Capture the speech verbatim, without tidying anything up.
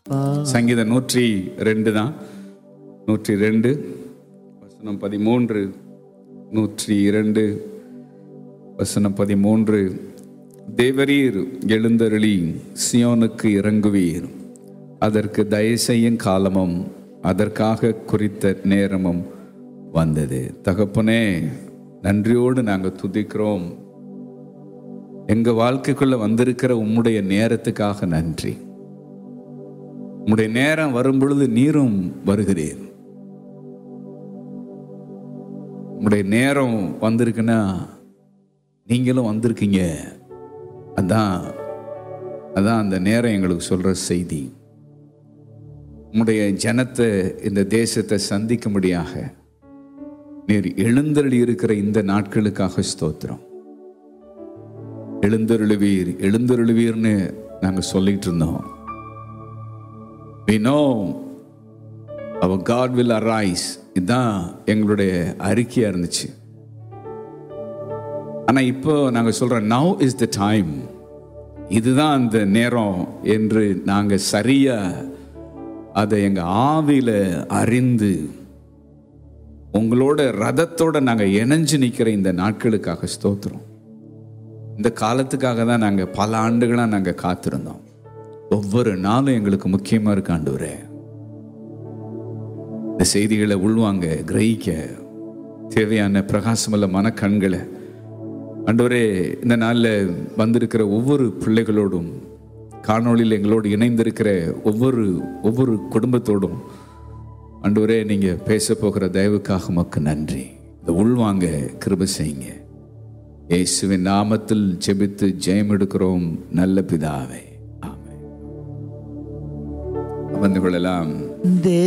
சங்கீதம் நூற்றி ரெண்டு தான், நூற்றி ரெண்டு வசனம் பதிமூன்று. நூற்றி இரண்டு வசனம் பதிமூன்று. தேவரீர் எழுந்தருளி சியோனுக்கு இறங்குவீர், அதற்கு தயவு செய்யும் காலமும் அதற்காக குறித்த நேரமும் வந்தது. தகப்பனே, நன்றியோடு நாங்கள் துதிக்கிறோம். எங்கள் வாழ்க்கைக்குள்ள வந்திருக்கிற உம்முடைய நேரத்துக்காக நன்றி. உம்முடைய நேரம் வரும் பொழுது நீரும் வருகிறீர். உம்முடைய நேரம் வந்திருக்குன்னா நீங்களும் வந்திருக்கீங்க. அதான் அதான் அந்த நேரம் எங்களுக்கு சொல்ற செய்தி. உம்முடைய ஜனத்தை, இந்த தேசத்தை சந்திக்கும்படியாக நீர் எழுந்தருளி இருக்கிற இந்த நாட்களுக்காக ஸ்தோத்திரம். எழுந்தருளுவீர் எழுந்தருளுவீர்னு நாங்கள் சொல்லிட்டு இருந்தோம். We know our God will arise. இதுதான் எங்களுடைய அறிக்கையா இருந்துச்சு. ஆனா இப்போ நாங்கள் சொல்றோம், now is the time. இதுதான் அந்த நேரம் என்று நாங்கள் சரியா அதை எங்க ஆவியில அறிந்து உங்களோட ரதத்தோட நாங்கள் இணைஞ்சு நிற்கிற இந்த நாட்களுக்காக ஸ்தோத்திரம். இந்த காலத்துக்காக தான் நாங்கள் பல ஆண்டுகளாக நாங்கள் காத்திருந்தோம். ஒவ்வொரு நாளும் எங்களுக்கு முக்கியமா இருக்கு ஆண்டவரே. இந்த செய்திகளை உள்வாங்க, கிரகிக்க தேவையான பிரகாசமல்ல மனக்கண்களை ஆண்டவரே இந்த நாளில் வந்திருக்கிற ஒவ்வொரு பிள்ளைகளோடும், காணொளியில் எங்களோடு இணைந்திருக்கிற ஒவ்வொரு ஒவ்வொரு குடும்பத்தோடும் ஆண்டவரே நீங்க பேச போகிற தயவுக்காக உமக்கு நன்றி. இந்த உள்வாங்க கிருபை செய்யுங்க. இயேசுவின் நாமத்தில் ஜெபித்து ஜெயம் எடுக்கிறோம் நல்ல பிதாவே, ஆமென். வந்து கொள்ளலாம்.